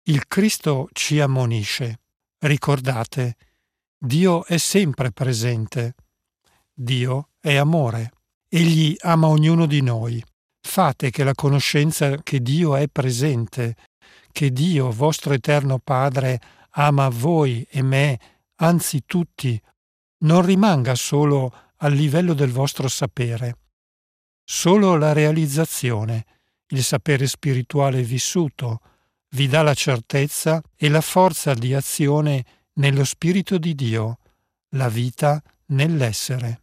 Il Cristo ci ammonisce. Ricordate, Dio è sempre presente. Dio è amore. Egli ama ognuno di noi. Fate che la conoscenza che Dio è presente, che Dio, vostro eterno Padre, ama voi e me, anzi tutti, non rimanga solo al livello del vostro sapere. Solo la realizzazione, il sapere spirituale vissuto, vi dà la certezza e la forza di azione nello Spirito di Dio, la vita nell'essere.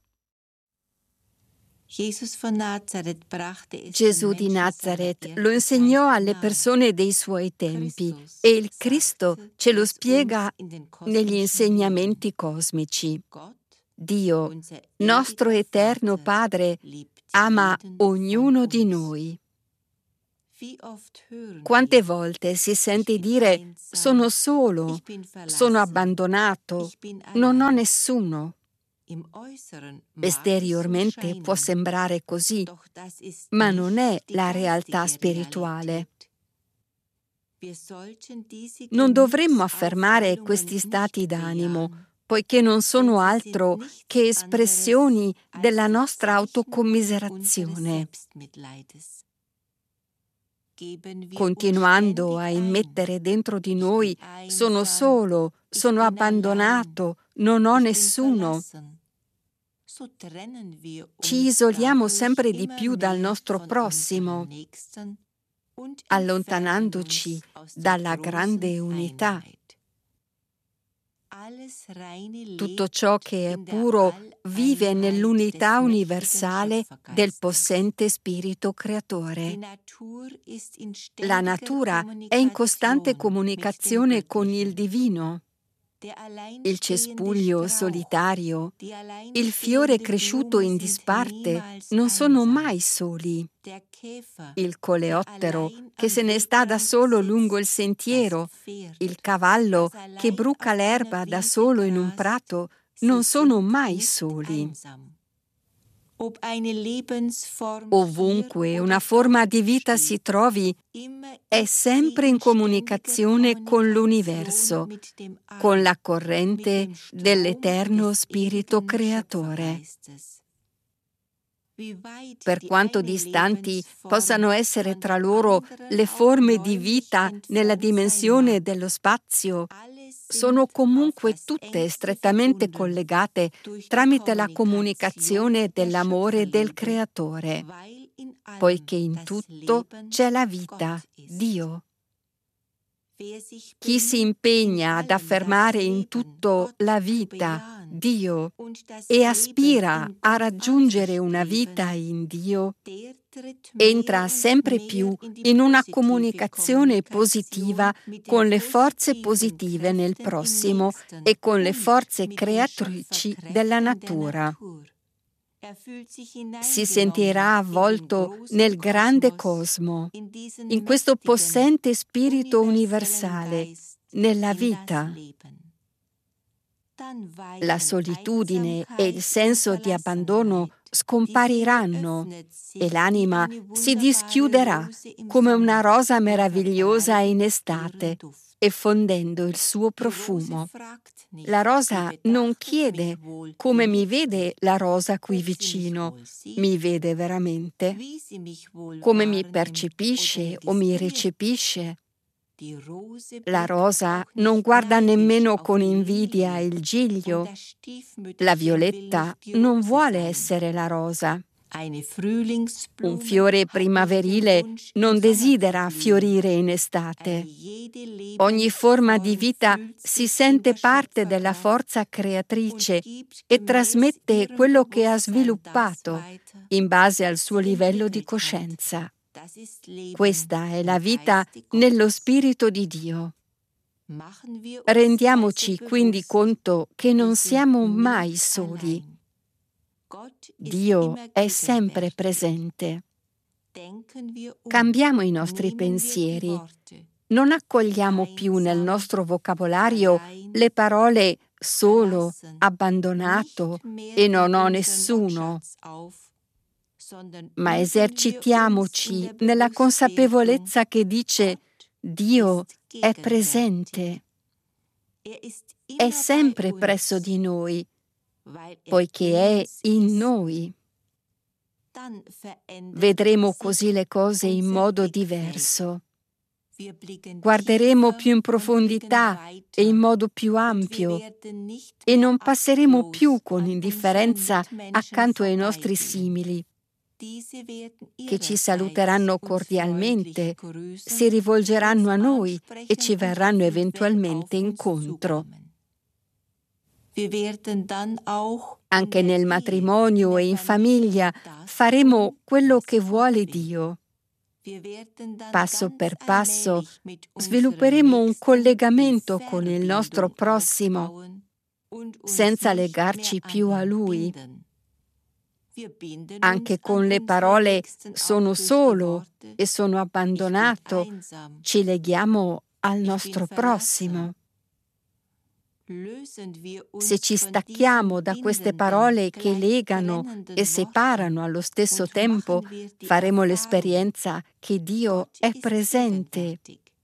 Gesù di Nazareth lo insegnò alle persone dei suoi tempi e il Cristo ce lo spiega negli insegnamenti cosmici. Dio, nostro eterno Padre, ama ognuno di noi. Quante volte si sente dire sono solo, sono abbandonato, non ho nessuno. Esteriormente può sembrare così, ma non è la realtà spirituale. Non dovremmo affermare questi stati d'animo, poiché non sono altro che espressioni della nostra autocommiserazione. Continuando a immettere dentro di noi sono solo, sono abbandonato, non ho nessuno, ci isoliamo sempre di più dal nostro prossimo, allontanandoci dalla grande unità. Tutto ciò che è puro vive nell'unità universale del possente Spirito Creatore. La natura è in costante comunicazione con il Divino. Il cespuglio solitario, il fiore cresciuto in disparte non sono mai soli. Il coleottero che se ne sta da solo lungo il sentiero, il cavallo che bruca l'erba da solo in un prato, non sono mai soli. Ovunque una forma di vita si trovi, è sempre in comunicazione con l'universo, con la corrente dell'eterno Spirito Creatore. Per quanto distanti possano essere tra loro le forme di vita nella dimensione dello spazio, sono comunque tutte strettamente collegate tramite la comunicazione dell'amore del Creatore, poiché in tutto c'è la vita, Dio. Chi si impegna ad affermare in tutto la vita, Dio, e aspira a raggiungere una vita in Dio, entra sempre più in una comunicazione positiva con le forze positive nel prossimo e con le forze creatrici della natura. Si sentirà avvolto nel grande cosmo, in questo possente spirito universale, nella vita. La solitudine e il senso di abbandono scompariranno e l'anima si dischiuderà come una rosa meravigliosa in estate, effondendo il suo profumo. La rosa non chiede come mi vede la rosa qui vicino, mi vede veramente, come mi percepisce o mi recepisce. La rosa non guarda nemmeno con invidia il giglio. La violetta non vuole essere la rosa. Un fiore primaverile non desidera fiorire in estate. Ogni forma di vita si sente parte della forza creatrice e trasmette quello che ha sviluppato in base al suo livello di coscienza. Questa è la vita nello Spirito di Dio. Rendiamoci quindi conto che non siamo mai soli. Dio è sempre presente. Cambiamo i nostri pensieri. Non accogliamo più nel nostro vocabolario le parole solo, abbandonato e non ho nessuno, ma esercitiamoci nella consapevolezza che dice Dio è presente, è sempre presso di noi, poiché è in noi. Vedremo così le cose in modo diverso. Guarderemo più in profondità e in modo più ampio e non passeremo più con indifferenza accanto ai nostri simili, che ci saluteranno cordialmente, si rivolgeranno a noi e ci verranno eventualmente incontro. Anche nel matrimonio e in famiglia faremo quello che vuole Dio. Passo per passo svilupperemo un collegamento con il nostro prossimo, senza legarci più a Lui. Anche con le parole "sono solo" e "sono abbandonato" ci leghiamo al nostro prossimo. Se ci stacchiamo da queste parole che legano e separano allo stesso tempo, faremo l'esperienza che Dio è presente.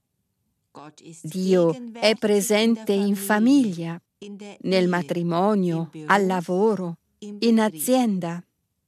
Dio è presente in famiglia, nel matrimonio, al lavoro, in azienda.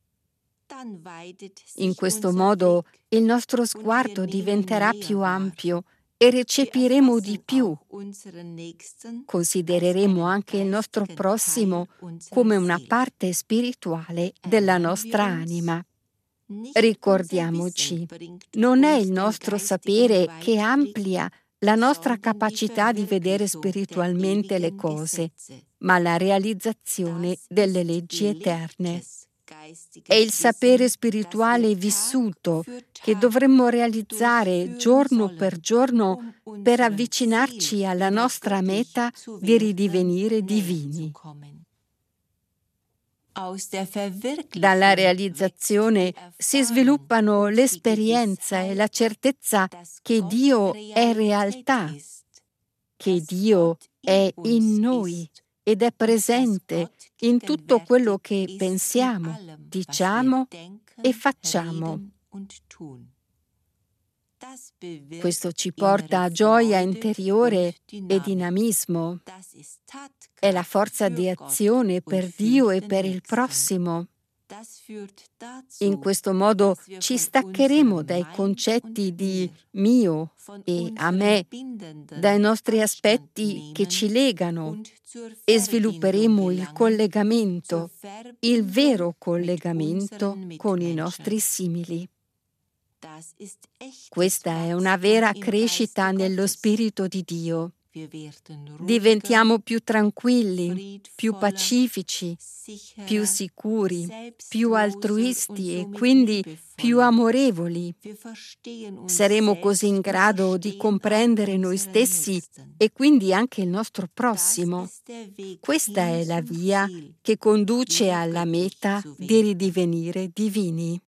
In questo modo il nostro sguardo diventerà più ampio e recepiremo di più. Considereremo anche il nostro prossimo come una parte spirituale della nostra anima. Ricordiamoci, non è il nostro sapere che amplia la nostra capacità di vedere spiritualmente le cose, ma la realizzazione delle leggi eterne. È il sapere spirituale vissuto che dovremmo realizzare giorno per giorno per avvicinarci alla nostra meta di ridivenire divini. Dalla realizzazione si sviluppano l'esperienza e la certezza che Dio è realtà, che Dio è in noi ed è presente in tutto quello che pensiamo, diciamo e facciamo. Questo ci porta a gioia interiore e dinamismo. È la forza di azione per Dio e per il prossimo. In questo modo ci staccheremo dai concetti di mio e a me, dai nostri aspetti che ci legano e svilupperemo il collegamento, il vero collegamento con i nostri simili. Questa è una vera crescita nello Spirito di Dio. Diventiamo più tranquilli, più pacifici, più sicuri, più altruisti e quindi più amorevoli. Saremo così in grado di comprendere noi stessi e quindi anche il nostro prossimo. Questa è la via che conduce alla meta di ridivenire divini.